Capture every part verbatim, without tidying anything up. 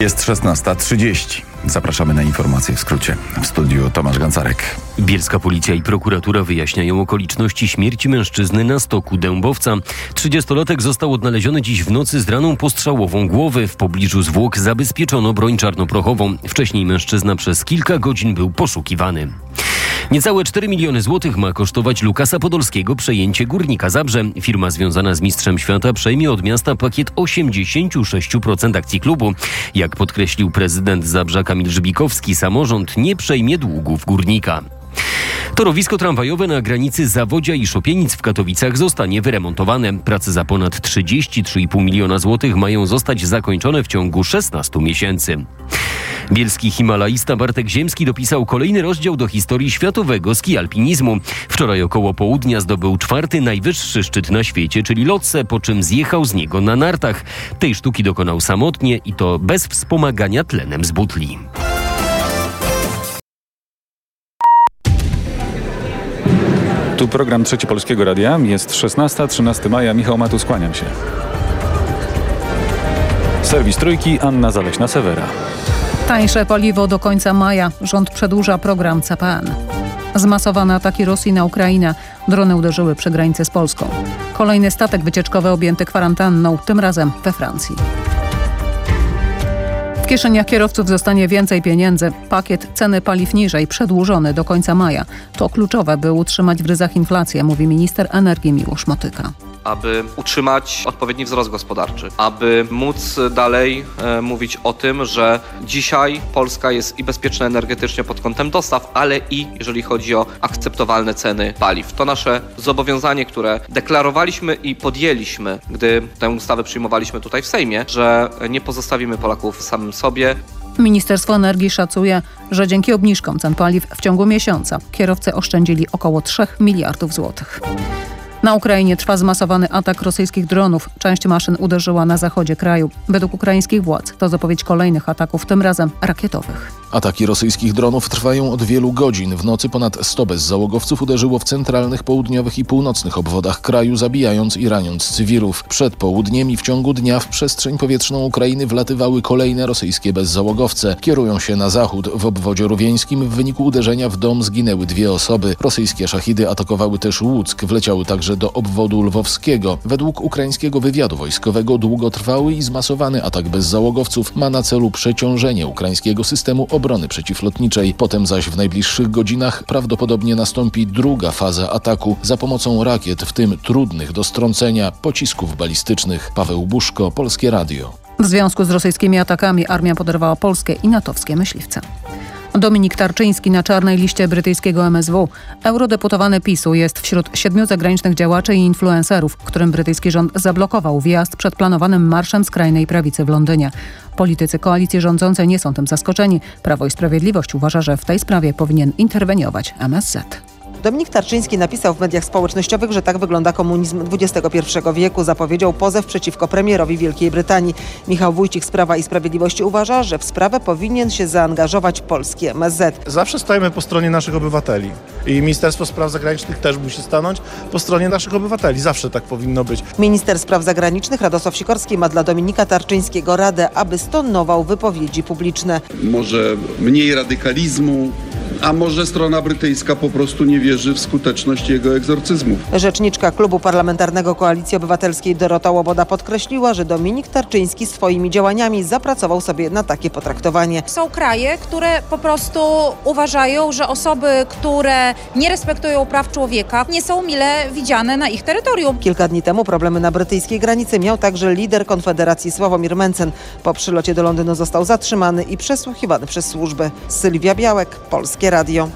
Jest szesnasta trzydzieści. Zapraszamy na informacje w skrócie. W studiu Tomasz Gancarek. Bielska policja i prokuratura wyjaśniają okoliczności śmierci mężczyzny na stoku Dębowca. trzydziestolatek został odnaleziony dziś w nocy z raną postrzałową głowy. W pobliżu zwłok zabezpieczono broń czarnoprochową. Wcześniej mężczyzna przez kilka godzin był poszukiwany. Niecałe cztery miliony złotych ma kosztować Lukasa Podolskiego przejęcie Górnika Zabrze. Firma związana z Mistrzem Świata przejmie od miasta pakiet osiemdziesiąt sześć procent akcji klubu. Jak podkreślił prezydent Zabrza Kamil Żbikowski, samorząd nie przejmie długów Górnika. Torowisko tramwajowe na granicy Zawodzia i Szopienic w Katowicach zostanie wyremontowane. Prace za ponad trzydzieści trzy i pół miliona złotych mają zostać zakończone w ciągu szesnastu miesięcy. Bielski himalaista Bartek Ziemski dopisał kolejny rozdział do historii światowego ski-alpinizmu. Wczoraj około południa zdobył czwarty najwyższy szczyt na świecie, czyli Lhotse, po czym zjechał z niego na nartach. Tej sztuki dokonał samotnie i to bez wspomagania tlenem z butli. Tu program Trzeci Polskiego Radia. Jest szesnasta trzynastego maja. Michał Matus, kłaniam się. Serwis Trójki, Anna Zaleśna-Sewera. Tańsze paliwo do końca maja. Rząd przedłuża program C P N. Zmasowane ataki Rosji na Ukrainę. Drony uderzyły przy granicy z Polską. Kolejny statek wycieczkowy objęty kwarantanną, tym razem we Francji. W kieszeniach kierowców zostanie więcej pieniędzy. Pakiet ceny paliw niżej, przedłużony do końca maja. To kluczowe, by utrzymać w ryzach inflację, mówi minister energii Miłosz Motyka. Aby utrzymać odpowiedni wzrost gospodarczy, aby móc dalej e, mówić o tym, że dzisiaj Polska jest i bezpieczna energetycznie pod kątem dostaw, ale i jeżeli chodzi o akceptowalne ceny paliw. To nasze zobowiązanie, które deklarowaliśmy i podjęliśmy, gdy tę ustawę przyjmowaliśmy tutaj w Sejmie, że nie pozostawimy Polaków samym sobie. Ministerstwo Energii szacuje, że dzięki obniżkom cen paliw w ciągu miesiąca kierowcy oszczędzili około trzech miliardów złotych. Na Ukrainie trwa zmasowany atak rosyjskich dronów. Część maszyn uderzyła na zachodzie kraju. Według ukraińskich władz to zapowiedź kolejnych ataków, tym razem rakietowych. Ataki rosyjskich dronów trwają od wielu godzin. W nocy ponad sto bezzałogowców uderzyło w centralnych, południowych i północnych obwodach kraju, zabijając i raniąc cywilów. Przed południem i w ciągu dnia w przestrzeń powietrzną Ukrainy wlatywały kolejne rosyjskie bezzałogowce. Kierują się na zachód. W obwodzie rówieńskim w wyniku uderzenia w dom zginęły dwie osoby. Rosyjskie szachidy atakowały też Łuck. Wleciały także do obwodu lwowskiego. Według ukraińskiego wywiadu wojskowego długotrwały i zmasowany atak bezzałogowców ma na celu przeciążenie ukraińskiego systemu obrony przeciwlotniczej. Potem zaś w najbliższych godzinach prawdopodobnie nastąpi druga faza ataku za pomocą rakiet, w tym trudnych do strącenia pocisków balistycznych. Paweł Buszko, Polskie Radio. W związku z rosyjskimi atakami armia poderwała polskie i natowskie myśliwce. Dominik Tarczyński na czarnej liście brytyjskiego M S W. Eurodeputowany PiSu jest wśród siedmiu zagranicznych działaczy i influencerów, którym brytyjski rząd zablokował wjazd przed planowanym marszem skrajnej prawicy w Londynie. Politycy koalicji rządzącej nie są tym zaskoczeni. Prawo i Sprawiedliwość uważa, że w tej sprawie powinien interweniować M S Z. Dominik Tarczyński napisał w mediach społecznościowych, że tak wygląda komunizm dwudziestego pierwszego wieku. Zapowiedział pozew przeciwko premierowi Wielkiej Brytanii. Michał Wójcik z Prawa i Sprawiedliwości uważa, że w sprawę powinien się zaangażować polski M S Z. Zawsze stajemy po stronie naszych obywateli i Ministerstwo Spraw Zagranicznych też musi stanąć po stronie naszych obywateli. Zawsze tak powinno być. Minister Spraw Zagranicznych Radosław Sikorski ma dla Dominika Tarczyńskiego radę, aby stonował wypowiedzi publiczne. Może mniej radykalizmu, a może strona brytyjska po prostu nie wierzy w skuteczność jego egzorcyzmów. Rzeczniczka Klubu Parlamentarnego Koalicji Obywatelskiej Dorota Łoboda podkreśliła, że Dominik Tarczyński swoimi działaniami zapracował sobie na takie potraktowanie. Są kraje, które po prostu uważają, że osoby, które nie respektują praw człowieka, nie są mile widziane na ich terytorium. Kilka dni temu problemy na brytyjskiej granicy miał także lider Konfederacji Sławomir Mencen. Po przylocie do Londynu został zatrzymany i przesłuchiwany przez służby. Sylwia Białek, Polskie Radio.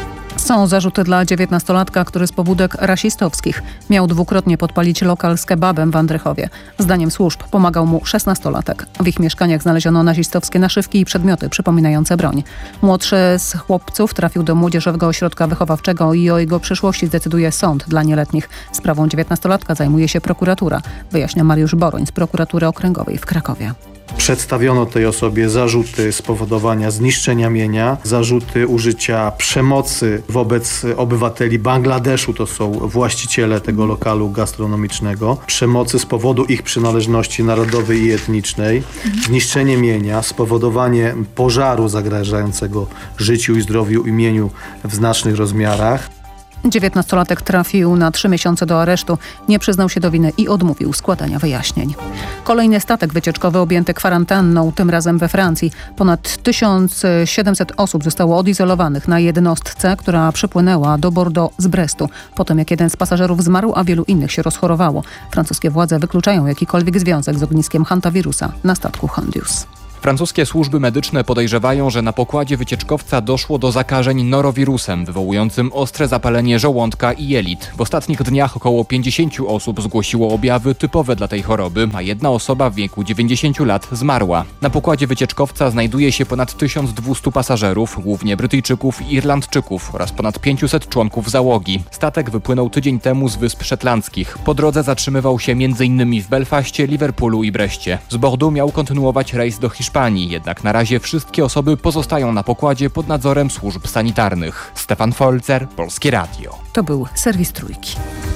Są zarzuty dla dziewiętnastolatka, który z pobudek rasistowskich miał dwukrotnie podpalić lokal z kebabem w Andrychowie. Zdaniem służb pomagał mu szesnastolatek. W ich mieszkaniach znaleziono nazistowskie naszywki i przedmioty przypominające broń. Młodszy z chłopców trafił do Młodzieżowego Ośrodka Wychowawczego i o jego przyszłości zdecyduje sąd dla nieletnich. Sprawą dziewiętnastolatka zajmuje się prokuratura, wyjaśnia Mariusz Boroń z Prokuratury Okręgowej w Krakowie. Przedstawiono tej osobie zarzuty spowodowania zniszczenia mienia, zarzuty użycia przemocy wobec obywateli Bangladeszu, to są właściciele tego lokalu gastronomicznego, przemocy z powodu ich przynależności narodowej i etnicznej, zniszczenie mienia, spowodowanie pożaru zagrażającego życiu i zdrowiu i mieniu w znacznych rozmiarach. dziewiętnastolatek trafił na trzy miesiące do aresztu, nie przyznał się do winy i odmówił składania wyjaśnień. Kolejny statek wycieczkowy objęty kwarantanną, tym razem we Francji. Ponad tysiąc siedemset osób zostało odizolowanych na jednostce, która przypłynęła do Bordeaux z Brestu, po tym jak jeden z pasażerów zmarł, a wielu innych się rozchorowało. Francuskie władze wykluczają jakikolwiek związek z ogniskiem hantawirusa na statku Hondius. Francuskie służby medyczne podejrzewają, że na pokładzie wycieczkowca doszło do zakażeń norowirusem wywołującym ostre zapalenie żołądka i jelit. W ostatnich dniach około pięćdziesięciu osób zgłosiło objawy typowe dla tej choroby, a jedna osoba w wieku dziewięćdziesięciu lat zmarła. Na pokładzie wycieczkowca znajduje się ponad tysiąc dwieście pasażerów, głównie Brytyjczyków i Irlandczyków oraz ponad pięciuset członków załogi. Statek wypłynął tydzień temu z Wysp Szetlandzkich. Po drodze zatrzymywał się między innymi w Belfaście, Liverpoolu i Breście. Z Bordeaux miał kontynuować rejs do Hiszpanii. Hiszpanii, jednak na razie wszystkie osoby pozostają na pokładzie pod nadzorem służb sanitarnych. Stefan Folzer, Polskie Radio. To był serwis Trójki.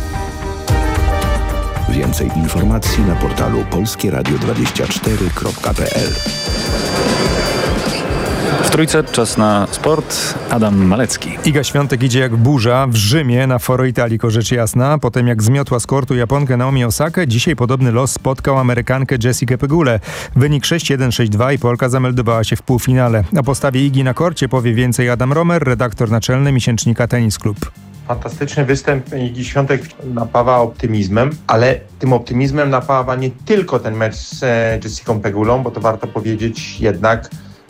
Więcej informacji na portalu polskie radio dwadzieścia cztery kropka p l. W Trójce czas na sport. Adam Malecki. Iga Świątek idzie jak burza w Rzymie na Foro Italico, rzecz jasna. Potem jak zmiotła z kortu Japonkę Naomi Osakę, dzisiaj podobny los spotkał Amerykankę Jessikę Pegulę. Wynik sześć jeden sześć dwa i Polka zameldowała się w półfinale. O postawie Igi na korcie powie więcej Adam Romer, redaktor naczelny miesięcznika Tennis Club. Fantastyczny występ Igi Świątek napawa optymizmem, ale tym optymizmem napawa nie tylko ten mecz z Jessicą Pegulą, bo to warto powiedzieć jednak,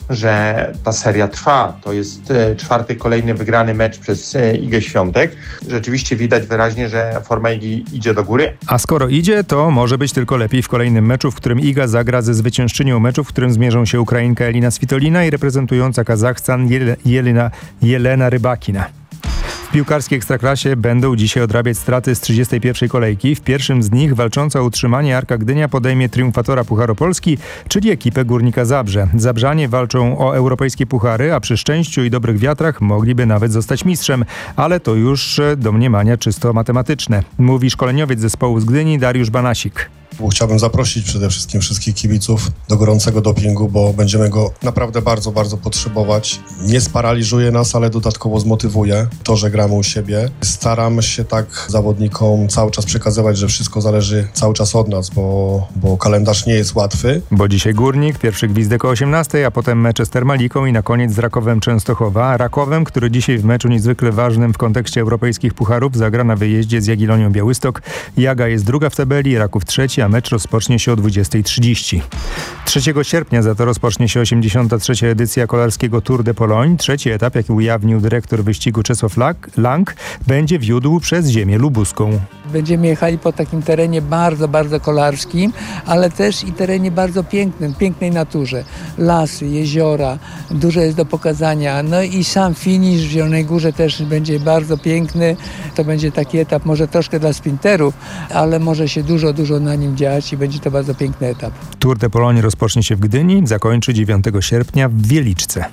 że ta seria trwa. To jest czwarty kolejny wygrany mecz przez Igę Świątek. Rzeczywiście widać wyraźnie, że forma Igi idzie do góry. A skoro idzie, to może być tylko lepiej w kolejnym meczu, w którym Iga zagra ze zwyciężczynią meczu, w którym zmierzą się Ukrainka Elina Svitolina i reprezentująca Kazachstan Jel- Jelena, Jelena Rybakina. W piłkarskiej Ekstraklasie będą dzisiaj odrabiać straty z trzydziestej pierwszej kolejki. W pierwszym z nich walcząca o utrzymanie Arka Gdynia podejmie triumfatora Pucharu Polski, czyli ekipę Górnika Zabrze. Zabrzanie walczą o europejskie puchary, a przy szczęściu i dobrych wiatrach mogliby nawet zostać mistrzem, ale to już domniemania czysto matematyczne, mówi szkoleniowiec zespołu z Gdyni Dariusz Banasik. Chciałbym zaprosić przede wszystkim wszystkich kibiców do gorącego dopingu, bo będziemy go naprawdę bardzo, bardzo potrzebować. Nie sparaliżuje nas, ale dodatkowo zmotywuje to, że gramy u siebie. Staram się tak zawodnikom cały czas przekazywać, że wszystko zależy cały czas od nas, bo, bo kalendarz nie jest łatwy. Bo dzisiaj Górnik, pierwszy gwizdek o osiemnastej, a potem mecze z Termaliką i na koniec z Rakowem Częstochowa. Rakowem, który dzisiaj w meczu niezwykle ważnym w kontekście europejskich pucharów zagra na wyjeździe z Jagiellonią Białystok. Jaga jest druga w tabeli, Raków trzeci, a mecz rozpocznie się o dwudziestej trzydzieści. trzeciego sierpnia za to rozpocznie się osiemdziesiąta trzecia edycja kolarskiego Tour de Pologne. Trzeci etap, jaki ujawnił dyrektor wyścigu Czesław Lang, będzie wiódł przez ziemię lubuską. Będziemy jechali po takim terenie bardzo, bardzo kolarskim, ale też i terenie bardzo pięknym, pięknej naturze. Lasy, jeziora, dużo jest do pokazania. No i sam finisz w Zielonej Górze też będzie bardzo piękny. To będzie taki etap może troszkę dla sprinterów, ale może się dużo, dużo na nim dziać i będzie to bardzo piękny etap. Tour de Pologne rozpocznie się w Gdyni, zakończy dziewiątego sierpnia w Wieliczce.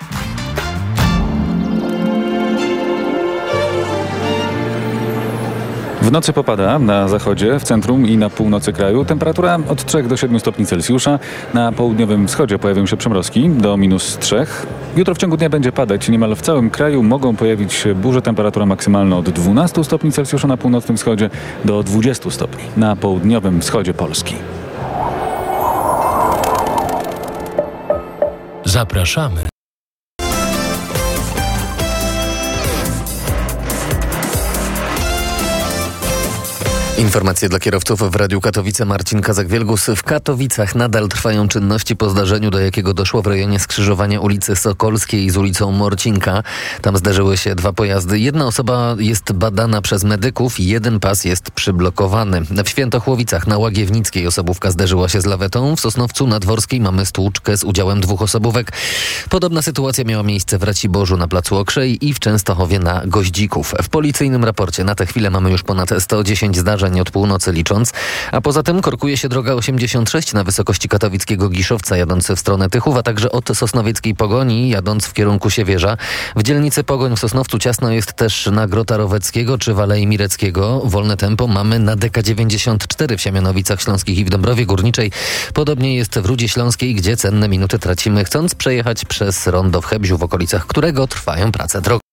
W nocy popada na zachodzie, w centrum i na północy kraju. Temperatura od trzech do siedmiu stopni Celsjusza. Na południowym wschodzie pojawią się przymrozki do minus trzech. Jutro w ciągu dnia będzie padać niemal w całym kraju. Mogą pojawić się burze. Temperatura maksymalna od dwunastu stopni Celsjusza na północnym wschodzie do dwudziestu stopni na południowym wschodzie Polski. Zapraszamy. Informacje dla kierowców w Radiu Katowice. Marcin Kazak-Wielgus. W Katowicach nadal trwają czynności po zdarzeniu, do jakiego doszło w rejonie skrzyżowania ulicy Sokolskiej z ulicą Morcinka. Tam zdarzyły się dwa pojazdy. Jedna osoba jest badana przez medyków i jeden pas jest przyblokowany. W Świętochłowicach na Łagiewnickiej osobówka zderzyła się z lawetą. W Sosnowcu Nadworskiej mamy stłuczkę z udziałem dwóch osobówek. Podobna sytuacja miała miejsce w Raciborzu na Placu Okrzej i w Częstochowie na Goździków. W policyjnym raporcie na tę chwilę mamy już ponad sto dziesięć zdarzeń dokładnie od północy licząc. A poza tym korkuje się droga osiemdziesiąt sześć na wysokości katowickiego Giszowca jadąc w stronę Tychów, a także od Sosnowieckiej Pogoni jadąc w kierunku Siewierza. W dzielnicy Pogoń w Sosnowcu ciasno jest też na Grota Roweckiego czy w Alei Mireckiego. Wolne tempo mamy na D K dziewięćdziesiąt cztery w Siemianowicach Śląskich i w Dąbrowie Górniczej. Podobnie jest w Rudzie Śląskiej, gdzie cenne minuty tracimy chcąc przejechać przez rondo w Hebziu, w okolicach którego trwają prace drogowe.